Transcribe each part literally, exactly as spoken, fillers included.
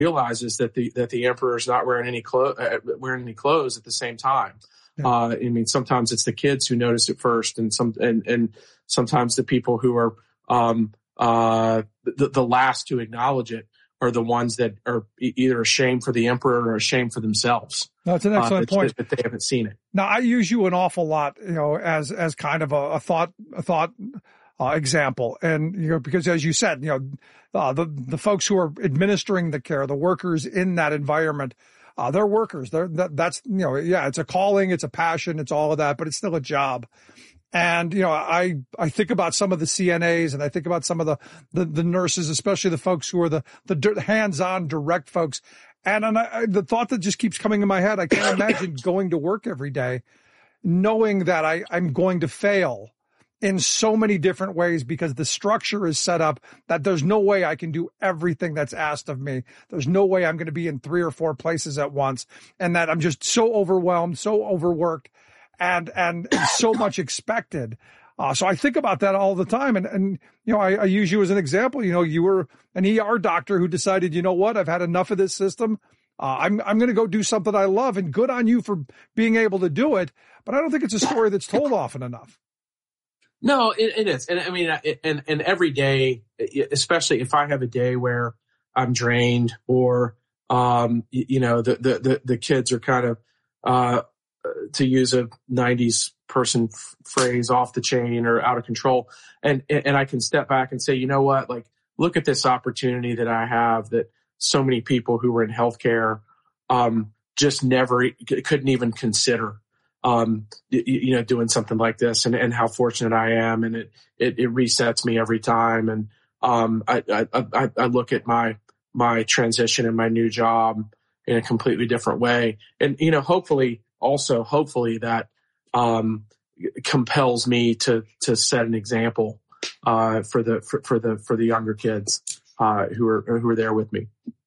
realizes that the that the emperor is not wearing any clothes uh, wearing any clothes at the same time. Yeah. Uh, I mean, sometimes it's the kids who notice it first, and some and and sometimes the people who are um, uh, the, the last to acknowledge it are the ones that are either ashamed for the emperor or ashamed for themselves. No, it's an excellent uh, point. That they haven't seen it. Now, I use you an awful lot, you know, as as kind of a, a thought a thought uh, example, and you know, because as you said, you know, uh, the the folks who are administering the care, the workers in that environment, uh, they're workers. They're that, that's you know, yeah, it's a calling, it's a passion, it's all of that, but it's still a job. And, you know, I, I think about some of the C N As and I think about some of the, the, the nurses, especially the folks who are the, the hands-on direct folks. And, and I, the thought that just keeps coming in my head, I can't imagine going to work every day knowing that I, I'm going to fail in so many different ways because the structure is set up that there's no way I can do everything that's asked of me. There's no way I'm going to be in three or four places at once, and that I'm just so overwhelmed, so overworked. And, and so much expected. Uh, so I think about that all the time. And, and, you know, I, I use you as an example. You know, you were an E R doctor who decided, you know what, I've had enough of this system. Uh, I'm, I'm going to go do something I love, and good on you for being able to do it. But I don't think it's a story that's told often enough. No, it, it is. And I mean, it, and, and every day, especially if I have a day where I'm drained or, um, you, you know, the, the, the, the kids are kind of, uh, to use a nineties person f- phrase, off the chain or out of control. And, and I can step back and say, you know what, like, look at this opportunity that I have that so many people who were in healthcare, um, just never couldn't even consider, um, you, you know, doing something like this, and, and how fortunate I am. And it, it, it resets me every time. And, um, I, I, I, I look at my, my transition and my new job in a completely different way. And, you know, hopefully, Also, hopefully that um, compels me to to set an example uh, for the for, for the for the younger kids uh, who are who are there with me.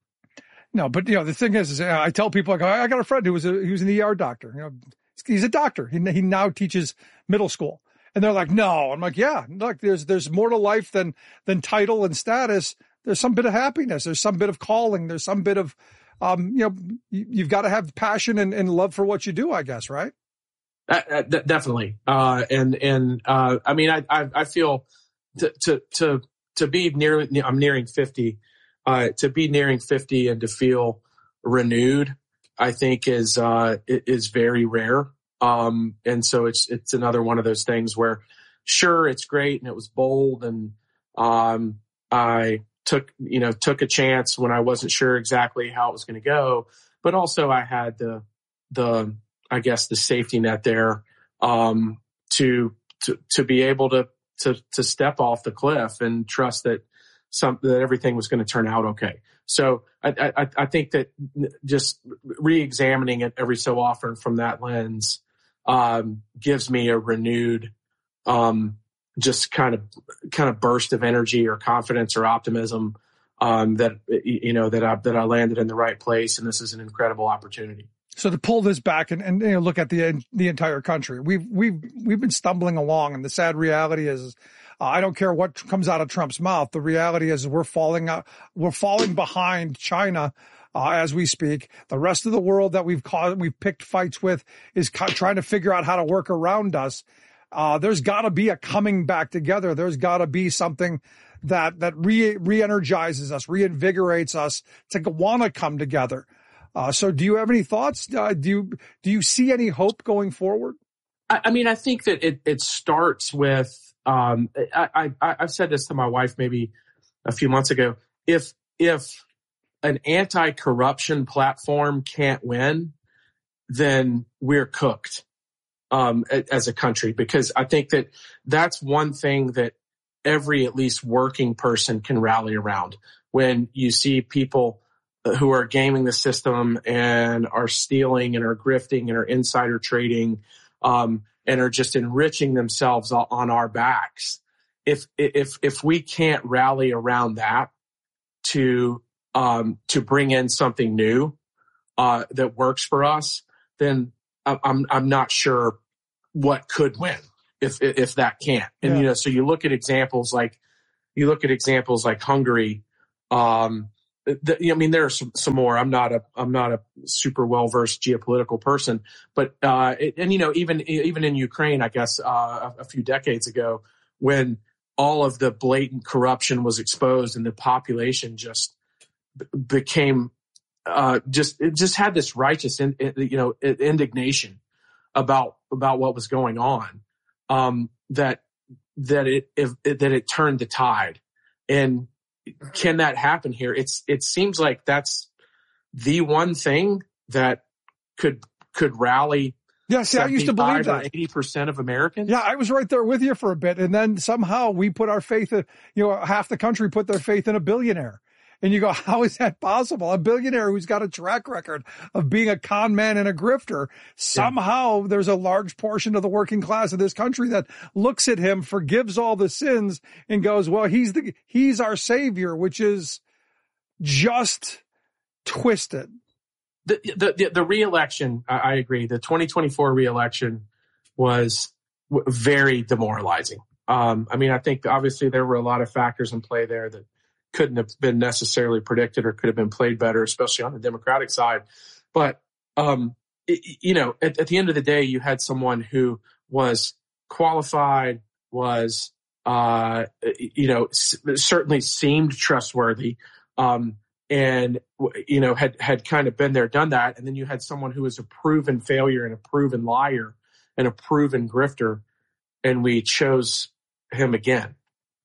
No, but you know the thing is, is I tell people, like, I got a friend who was a he was an E R doctor. You know, he's a doctor. He he now teaches middle school, and they're like, no. I'm like, yeah, look, there's there's more to life than than title and status. There's some bit of happiness. There's some bit of calling. There's some bit of Um, you know, you've got to have passion and, and love for what you do, I guess, right? Uh, uh, definitely. Uh, and, and, uh, I mean, I, I, I feel to, to, to, to be near, I'm nearing fifty, uh, to be nearing fifty and to feel renewed, I think is, uh, is very rare. Um, and so it's, it's another one of those things where sure, it's great and it was bold, and, um, I, took, you know, took a chance when I wasn't sure exactly how it was going to go, but also I had the, the, I guess the safety net there, um, to, to, to be able to, to, to step off the cliff and trust that some, that everything was going to turn out okay. So I, I, I think that just re-examining it every so often from that lens, um, gives me a renewed, um, just kind of, kind of burst of energy or confidence or optimism, um, that, you know, that I, that I landed in the right place, and this is an incredible opportunity. So to pull this back and, and you know, look at the, the entire country, we've, we've, we've been stumbling along, and the sad reality is, uh, I don't care what comes out of Trump's mouth. The reality is we're falling out, we're falling behind China. Uh, as we speak, the rest of the world that we've caused, we've picked fights with is ca- trying to figure out how to work around us. Uh, there's got to be a coming back together. There's got to be something that that re re-energizes us, reinvigorates us to want to come together. Uh, so, do you have any thoughts? Uh, do you do you see any hope going forward? I, I mean, I think that it it starts with. Um, I, I I've said this to my wife maybe a few months ago. If if an anti-corruption platform can't win, then we're cooked. Um, as a country, because I think that that's one thing that every at least working person can rally around. When you see people who are gaming the system and are stealing and are grifting and are insider trading, um, and are just enriching themselves on our backs, if if if we can't rally around that to um, to bring in something new uh, that works for us, then I'm I'm not sure what could win if if that can't. And yeah. you know, so you look at examples like you look at examples like Hungary, um, the, I mean, there are some, some more. I'm not a, I'm not a super well versed geopolitical person, but, uh, it, and, you know, even, even in Ukraine, I guess, uh, a, a few decades ago, when all of the blatant corruption was exposed and the population just b- became, uh, just, it just had this righteous, in, you know, indignation about, about what was going on, um, that, that it, if, that it turned the tide. And can that happen here? It's, it seems like that's the one thing that could, could rally. Yeah, see, I used to believe that. eighty percent of Americans. Yeah, I was right there with you for a bit. And then somehow we put our faith in, you know, half the country put their faith in a billionaire. And you go, how is that possible? A billionaire who's got a track record of being a con man and a grifter. Somehow yeah. there's a large portion of the working class of this country that looks at him, forgives all the sins, and goes, well, he's the, he's our savior, which is just twisted. The, the, the, the re-election, I, I agree. The twenty twenty-four re-election was w- very demoralizing. Um, I mean, I think obviously there were a lot of factors in play there that couldn't have been necessarily predicted or could have been played better, especially on the Democratic side. But, um, it, you know, at, at the end of the day, you had someone who was qualified, was, uh, you know, s- certainly seemed trustworthy, um, and, you know, had, had kind of been there, done that. And then you had someone who was a proven failure and a proven liar and a proven grifter, and we chose him again.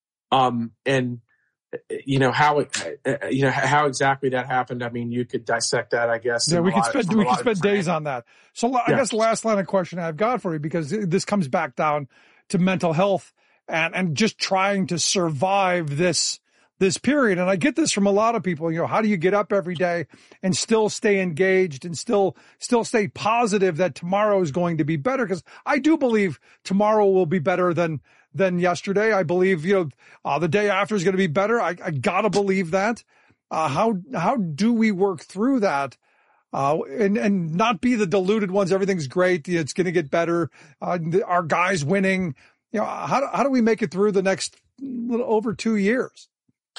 Um, and, you know, how it, you know, how exactly that happened. I mean, you could dissect that, I guess. Yeah, we could spend, we could spend days on that. So I yeah. guess the last line of question I've got for you, because this comes back down to mental health and, and just trying to survive this, this period. And I get this from a lot of people, you know, how do you get up every day and still stay engaged and still, still stay positive that tomorrow is going to be better? Because I do believe tomorrow will be better than, than yesterday. I believe, you know, uh, the day after is going to be better. I, I gotta believe that. Uh, how, how do we work through that? Uh, and, and not be the deluded ones. Everything's great. It's going to get better. Uh, our guys winning, you know, how, how do we make it through the next little over two years?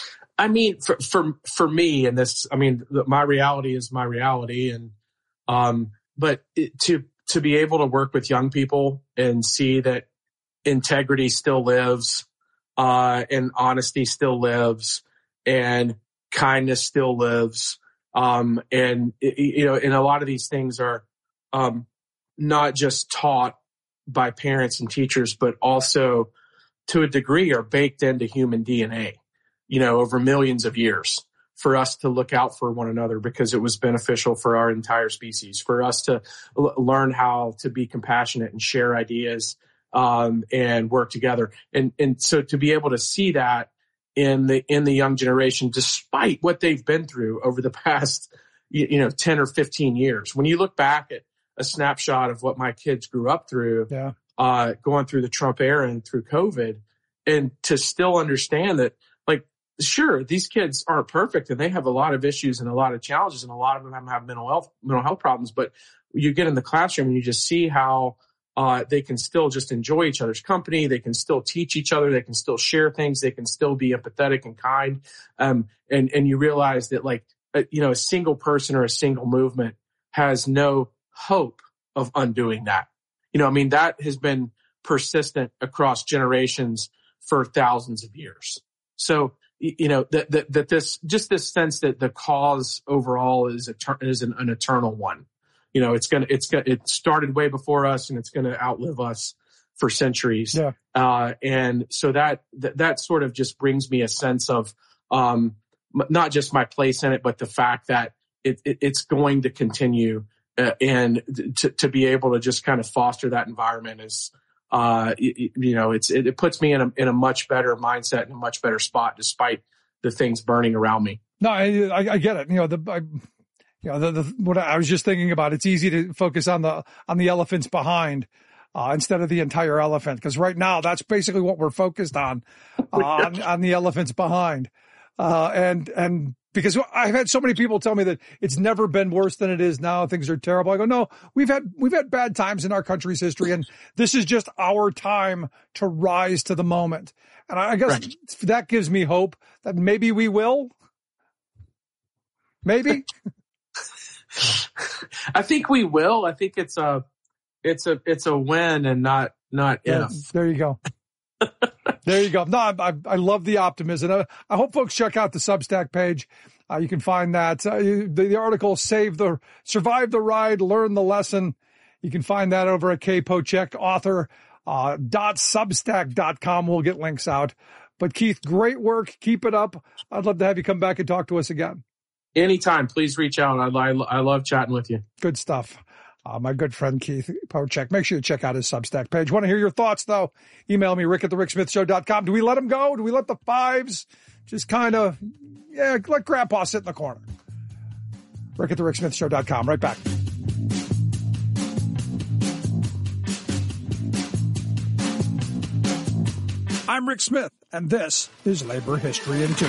I mean, for, for, for me and this, I mean, my reality is my reality. And, um, but it, to, to be able to work with young people and see that integrity still lives, uh, and honesty still lives, and kindness still lives. Um, and, you know, and a lot of these things are, um, not just taught by parents and teachers, but also to a degree are baked into human D N A, you know, over millions of years, for us to look out for one another because it was beneficial for our entire species, for us to l- learn how to be compassionate and share ideas, um, and work together. And, and so to be able to see that in the, in the young generation, despite what they've been through over the past, you, you know, ten or fifteen years, when you look back at a snapshot of what my kids grew up through, yeah. uh, going through the Trump era and through COVID, and to still understand that, like, sure, these kids aren't perfect and they have a lot of issues and a lot of challenges, and a lot of them have mental health, mental health problems, but you get in the classroom and you just see how, uh, they can still just enjoy each other's company. They can still teach each other. They can still share things. They can still be empathetic and kind. Um, and, and you realize that, like, uh, you know, a single person or a single movement has no hope of undoing that. You know, I mean, that has been persistent across generations for thousands of years. So, you know, that, that, that this, just this sense that the cause overall is, etern- is an, an eternal one. You know, it's going to, it's going it started way before us and it's going to outlive us for centuries. Yeah. Uh, and so that, that, that sort of just brings me a sense of, um, not just my place in it, but the fact that it, it it's going to continue, uh, and to, to be able to just kind of foster that environment is, uh, you, you know, it's, it, it puts me in a, in a much better mindset and a much better spot despite the things burning around me. No, I, I, I get it. You know, the, I, You know, the, the, what I was just thinking about, it's easy to focus on the, on the elephants behind, uh, instead of the entire elephant. Cause right now that's basically what we're focused on, uh, on, on the elephants behind. Uh, and, and because I've had so many people tell me that it's never been worse than it is now. Things are terrible. I go, no, we've had, we've had bad times in our country's history, and this is just our time to rise to the moment. And I guess right. that gives me hope that maybe we will. Maybe. I think we will. I think it's a, it's a, it's a when and not, not Yeah, if. there you go. There you go. No, I, I, I love the optimism. I, I hope folks check out the Substack page. Uh, you can find that. Uh, you, the, the article, Save the, Survive the Ride, Learn the Lesson. You can find that over at K. Pochek, author, uh, dot substack dot com. We'll get links out. But Keith, great work. Keep it up. I'd love to have you come back and talk to us again. Anytime. Please reach out. I, I, I love chatting with you. Good stuff. Uh, my good friend Keith Pochek. Make sure you check out his Substack page. Want to hear your thoughts, though? Email me, rick at the rick smith show dot com. Do we let him go? Do we let the fives just kind of, yeah, let Grandpa sit in the corner? rick at the rick smith show dot com. Right back. I'm Rick Smith, and this is Labor History in Two.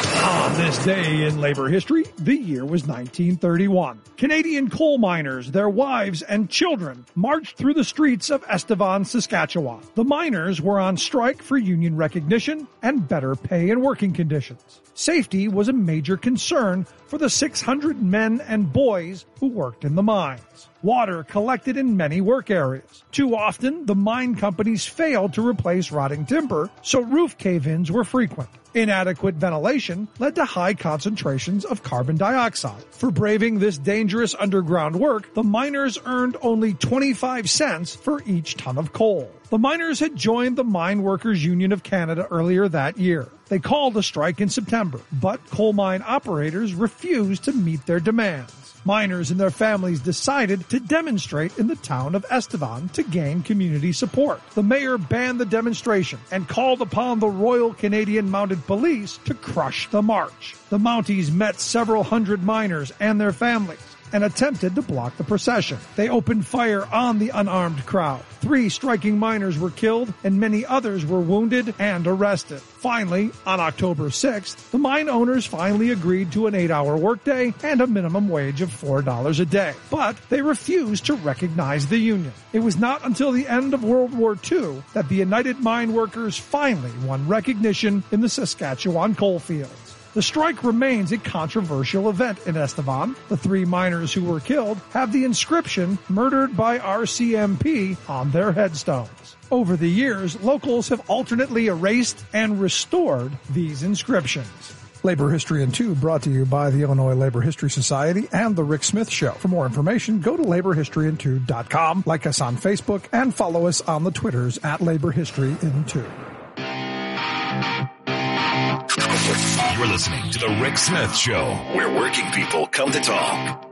On this day in labor history, the year was nineteen thirty-one. Canadian coal miners, their wives, and children marched through the streets of Estevan, Saskatchewan. The miners were on strike for union recognition and better pay and working conditions. Safety was a major concern for the six hundred men and boys who worked in the mines. Water collected in many work areas. Too often, the mine companies failed to replace rotting timber, so roof cave-ins were frequent. Inadequate ventilation led to high concentrations of carbon dioxide. For braving this dangerous underground work, the miners earned only twenty-five cents for each ton of coal. The miners had joined the Mine Workers Union of Canada earlier that year. They called a strike in September, but coal mine operators refused to meet their demands. Miners and their families decided to demonstrate in the town of Estevan to gain community support. The mayor banned the demonstration and called upon the Royal Canadian Mounted Police to crush the march. The Mounties met several hundred miners and their families and attempted to block the procession. They opened fire on the unarmed crowd. Three striking miners were killed and many others were wounded and arrested. Finally, on October sixth, the mine owners finally agreed to an eight-hour workday and a minimum wage of four dollars a day. But they refused to recognize the union. It was not until the end of World War Two that the United Mine Workers finally won recognition in the Saskatchewan coalfields. The strike remains a controversial event in Estevan. The three miners who were killed have the inscription "Murdered by R C M P" on their headstones. Over the years, locals have alternately erased and restored these inscriptions. Labor History in Two brought to you by the Illinois Labor History Society and The Rick Smith Show. For more information, go to labor history in two dot com, like us on Facebook, and follow us on the Twitters at Labor History in Two. You're listening to The Rick Smith Show, where working people come to talk.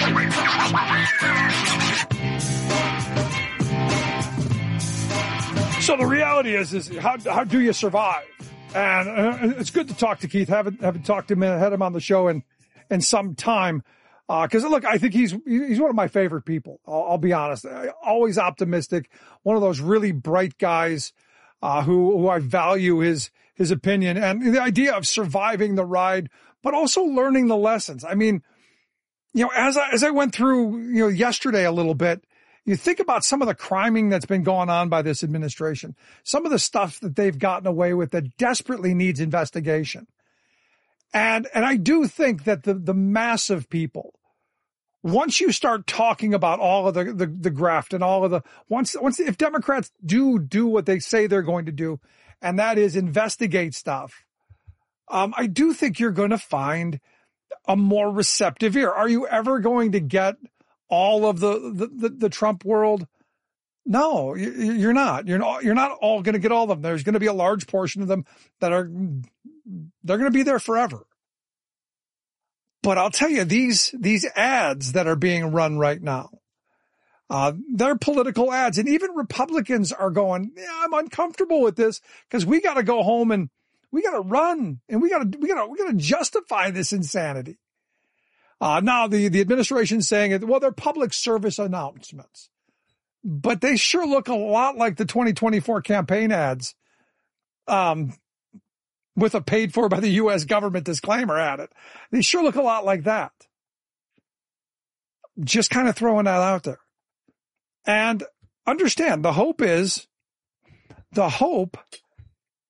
So the reality is, is how, how do you survive? And uh, it's good to talk to Keith. Haven't, haven't talked to him, had him on the show in, in some time. Uh, cause look, I think he's, he's one of my favorite people. I'll, I'll be honest. Always optimistic. One of those really bright guys, uh, who, who I value his, his opinion and the idea of surviving the ride, but also learning the lessons. I mean, you know, as I, as I went through, you know, yesterday a little bit, you think about some of the criming that's been going on by this administration, some of the stuff that they've gotten away with that desperately needs investigation. And, and I do think that the, the mass of people, once you start talking about all of the, the, the graft and all of the, once, once, if Democrats do do what they say they're going to do, and that is investigate stuff, um, I do think you're going to find a more receptive ear. Are you ever going to get all of the, the, the, the Trump world? No, you're not. You're not, you're not all going to get all of them. There's going to be a large portion of them that are, they're going to be there forever. But I'll tell you, these, these ads that are being run right now, uh, they're political ads. And even Republicans are going, yeah, I'm uncomfortable with this because we got to go home and we got to run and we got to, we got to, we got to justify this insanity. Uh, now the, the administration's saying it, well, they're public service announcements, but they sure look a lot like the twenty twenty-four campaign ads, um, with a paid for by the U S government disclaimer at it. They sure look a lot like that. Just kind of throwing that out there. And understand the hope is, the hope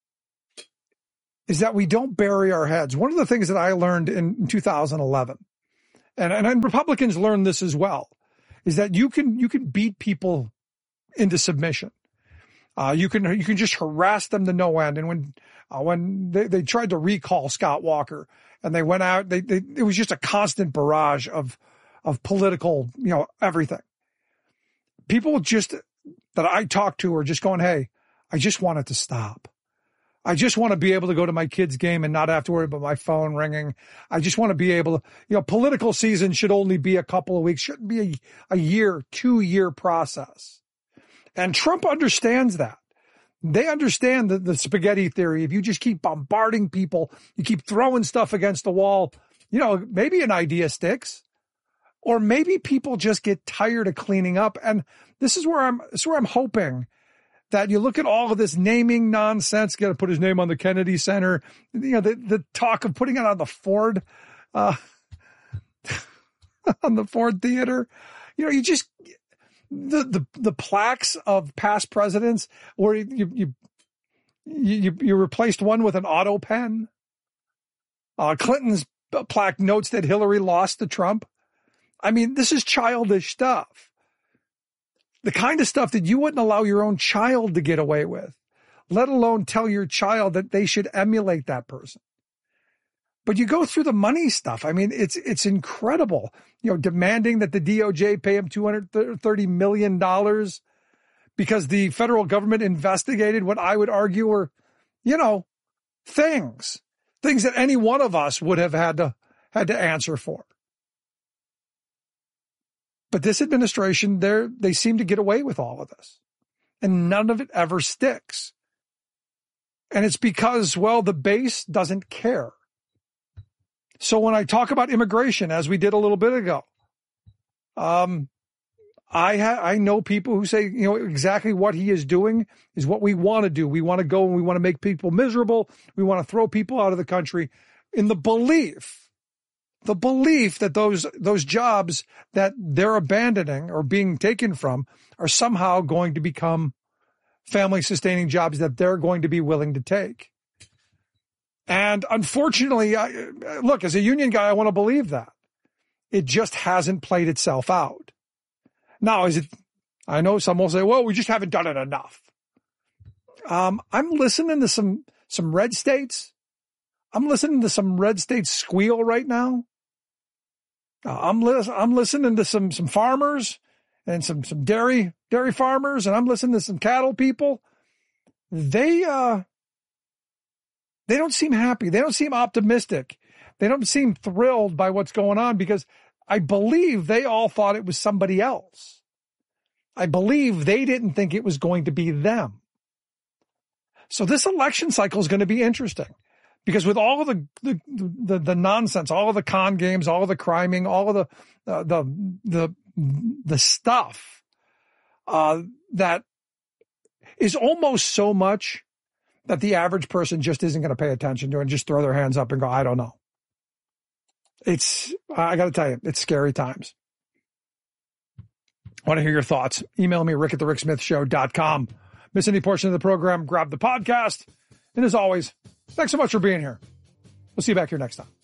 is that we don't bury our heads. One of the things that I learned in two thousand eleven and, and, and Republicans learn this as well, is that you can, you can beat people into submission. Uh, you can, you can just harass them to no end. And when, uh, when they, they tried to recall Scott Walker and they went out, they, they, it was just a constant barrage of, of political, you know, everything. People just, that I talk to are just going, hey, I just want it to stop. I just want to be able to go to my kid's game and not have to worry about my phone ringing. I just want to be able to, you know, political season should only be a couple of weeks, shouldn't be a, a year, two year process. And Trump understands that. They understand the, the spaghetti theory. If you just keep bombarding people, you keep throwing stuff against the wall, you know, maybe an idea sticks, or maybe people just get tired of cleaning up. And this is where I'm, this is where I'm hoping that you look at all of this naming nonsense, got to put his name on the Kennedy Center, you know, the, the talk of putting it on the Ford, uh, on the Ford Theater. You know, you just, the, the, the plaques of past presidents where you, you, you, you replaced one with an auto pen. Uh, Clinton's plaque notes that Hillary lost to Trump. I mean, this is childish stuff. The kind of stuff that you wouldn't allow your own child to get away with, let alone tell your child that they should emulate that person. But you go through the money stuff. I mean, it's, it's incredible, you know, demanding that the D O J pay him two hundred thirty million dollars because the federal government investigated what I would argue were, you know, things, things that any one of us would have had to, had to answer for. But this administration, they they seem to get away with all of this. And none of it ever sticks. And it's because, well, the base doesn't care. So when I talk about immigration, as we did a little bit ago, um, I ha- I know people who say, you know, exactly what he is doing is what we want to do. We want to go and we want to make people miserable. We want to throw people out of the country in the belief The belief that those, those jobs that they're abandoning or being taken from are somehow going to become family sustaining jobs that they're going to be willing to take. And unfortunately, I, look, as a union guy, I want to believe that. It just hasn't played itself out. Now, is it, I know some will say, well, we just haven't done it enough. Um, I'm listening to some, some red states. I'm listening to some red states squeal right now. Uh, I'm li- I'm listening to some some farmers and some some dairy dairy farmers, and I'm listening to some cattle people. They uh they don't seem happy. They don't seem optimistic. They don't seem thrilled by what's going on because I believe they all thought it was somebody else. I believe they didn't think it was going to be them. So this election cycle is going to be interesting. Because with all of the, the, the, the nonsense, all of the con games, all of the criming, all of the, uh, the, the, the stuff, uh, that is almost so much that the average person just isn't going to pay attention to and just throw their hands up and go, I don't know. It's, I got to tell you, it's scary times. I want to hear your thoughts. Email me, rick at the rick smith show dot com. Miss any portion of the program, grab the podcast. And as always, thanks so much for being here. We'll see you back here next time.